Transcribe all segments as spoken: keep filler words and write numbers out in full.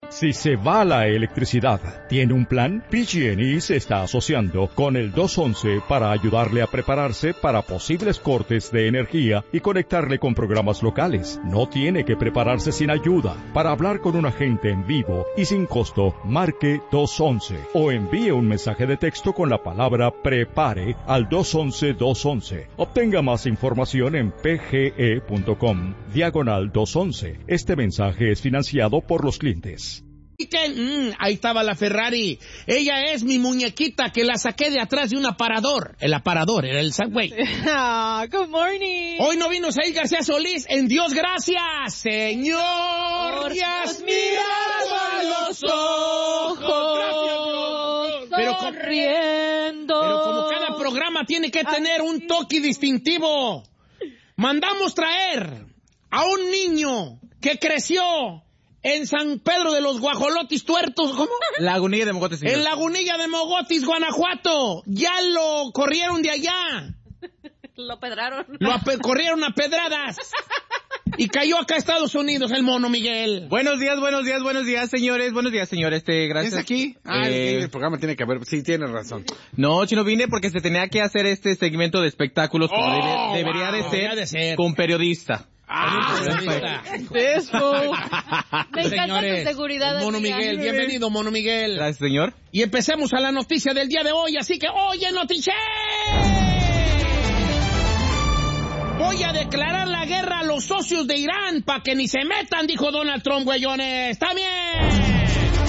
Si se va la electricidad, ¿tiene un plan? P G and E se está asociando con el dos once para ayudarle a prepararse para posibles cortes de energía y conectarle con programas locales. No tiene que prepararse sin ayuda. Para hablar con un agente en vivo y sin costo, marque dos once o envíe un mensaje de texto con la palabra PREPARE al dos once dos once. Obtenga más información en pge.com diagonal dos once. Este mensaje es financiado por los clientes. Mm, ahí estaba la Ferrari. Ella es mi muñequita que la saqué de atrás de un aparador. El aparador era el Subway. Ah, good morning. Hoy no vino Said García Solís. En Dios gracias, Señor. Ya has mirado a los ojos. Gracias, pero, sonriendo. Pero como cada programa tiene que tener un toque distintivo, mandamos traer a un niño que creció en San Pedro de los Guajolotis Tuertos, ¿cómo? Lagunilla de Mogotes. En Lagunilla de Mogotes, Guanajuato. Ya lo corrieron de allá. Lo pedraron. Lo ape- corrieron a pedradas. Y cayó acá a Estados Unidos el mono Miguel. Buenos días, buenos días, buenos días, señores. Buenos días, señores. Este, gracias. ¿Es aquí? Ah, Eh, el programa tiene que haber. Sí, tienes razón. No, Chino, vine porque se tenía que hacer este segmento de espectáculos como Oh, debe- debería wow, de, ser, debería de ser. con periodista. Ah, Eso. Me encanta señores, tu seguridad. Mono amiga. Miguel, bienvenido, Mono Miguel. Gracias, señor. Y empecemos a la noticia del día de hoy, así que oye, notiche. Voy a declarar la guerra a los socios de Irán para que ni se metan, dijo Donald Trump, güeyones. ¡Está bien!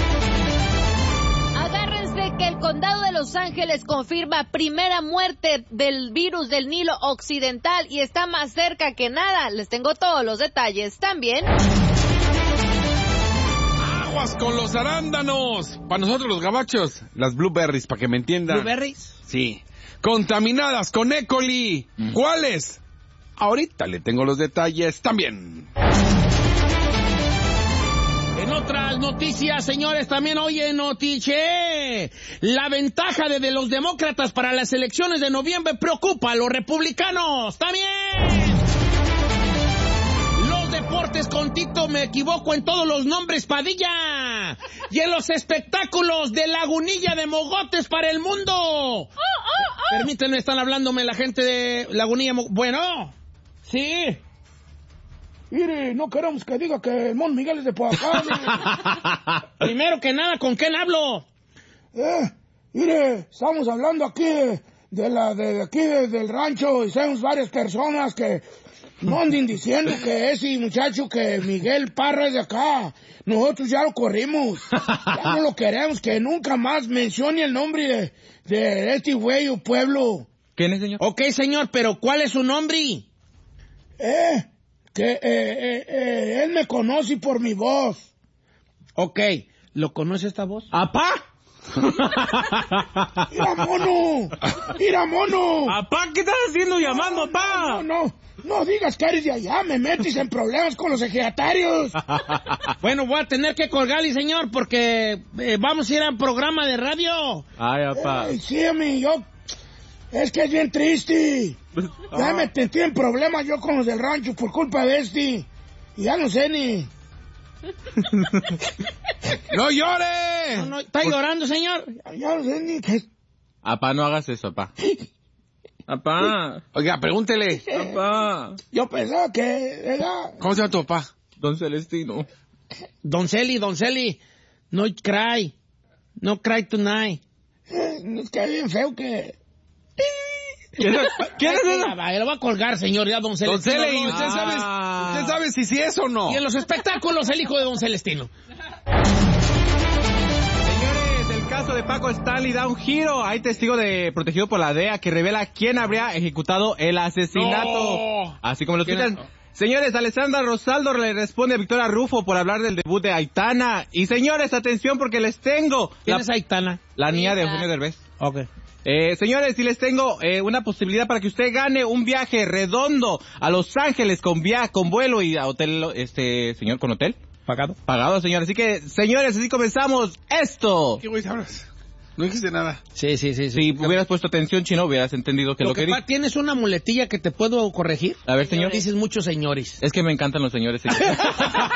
Agárrense que el condado de Los Ángeles confirma primera muerte del virus del Nilo Occidental y está más cerca que nada. Les tengo todos los detalles también. Aguas con los arándanos. Para nosotros los gabachos, las blueberries, para que me entiendan. ¿Blueberries? Sí. Contaminadas con E. coli. Mm. ¿Cuáles? Ahorita le tengo los detalles también. En otras noticias, señores, también oye, notiche. La ventaja de, de los demócratas para las elecciones de noviembre preocupa a los republicanos. ¡También! Los deportes con Tito, me equivoco en todos los nombres, Padilla. Y en los espectáculos de Lagunilla de Mogotes para el mundo. Oh, oh, oh. Permítanme, están hablándome la gente de Lagunilla. Mo- bueno, sí. Mire, no queremos que diga que el Mon Miguel es de por acá. Primero que nada, ¿con quién hablo? Eh, mire, estamos hablando aquí de, de la de aquí de, del rancho y somos varias personas que no anden diciendo que ese muchacho que Miguel Parra es de acá. Nosotros ya lo corrimos. Ya no lo queremos, que nunca más mencione el nombre de, de este güey o pueblo. ¿Quién es, señor? Ok, señor, pero ¿cuál es su nombre? Eh, que eh, eh, eh, él me conoce por mi voz. Ok, ¿lo conoce esta voz? ¡Apá! ¡Mira, mono! ¡Mira, mono! ¡Apá! ¿Qué estás haciendo llamando, apá? No, no, no digas que eres de allá, me metes en problemas con los ejidatarios. Bueno, voy a tener que colgarle, señor, porque eh, vamos a ir a un programa de radio. Ay, apá. Ey, sí, a mí, yo... Es que es bien triste. Ya me metí en problemas yo con los del rancho por culpa de este. Y ya no sé ni... ¡No llore! No, no, ¿está llorando, señor? Ya no sé ni qué... Apá, no hagas eso, apá. Apá. Oiga, pregúntele. Apá. Yo pensaba que era... ¿Cómo se llama tu papá? Don Celestino. Don Celi, Don Celi, no cry. No cry tonight. eh, Es que es bien feo que... ¿Quién es, ¿quién es eso? Lo va a colgar, señor, ya Don Celestino. Don Cele, ¿y no. usted, Ah. sabe, usted sabe si sí es o no? Y en los espectáculos, el hijo de Don Celestino. Señores, el caso de Paco Stanley da un giro. Hay testigo de protegido por la D E A que revela quién habría ejecutado el asesinato. No. Así como lo ¿Quién escuchan. es? Señores, Alessandra Rosaldo le responde a Victoria Rufo por hablar del debut de Aitana. Y señores, atención porque les tengo... ¿Quién la, es Aitana? la niña de Eugenio Derbez. Ok. Eh, señores, si les tengo eh, una posibilidad para que usted gane un viaje redondo a Los Ángeles con via con vuelo y a hotel, este, señor, con hotel. ¿Pagado? Pagado, señor. Así que, señores, así comenzamos esto. ¿Qué güey sabes? No dijiste nada. Sí, sí, sí. Si hubieras puesto atención, Chino, hubieras entendido que lo, Lo que que pa- di- ¿Tienes una muletilla que te puedo corregir? A ver, señor. Dices muchos señores. Es que me encantan los señores. señor.